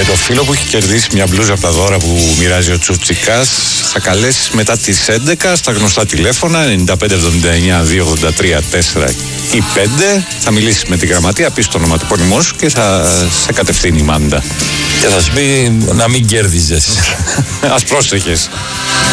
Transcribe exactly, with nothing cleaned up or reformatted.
Με το φίλο που έχει κερδίσει μια μπλούζα από τα δώρα που μοιράζει ο Τσουτσικάς θα καλέσεις μετά τις έντεκα στα γνωστά τηλέφωνα εννιά πέντε εβδομήντα εννιά διακόσια ογδόντα τρία τέσσερα ή πέντε. Θα μιλήσεις με τη γραμματεία, πεις το ονοματεπώνυμό σου και θα σε κατευθύνει η Μάντα. Και θα σου πει να μην κέρδιζες. Ας πρόσεχες.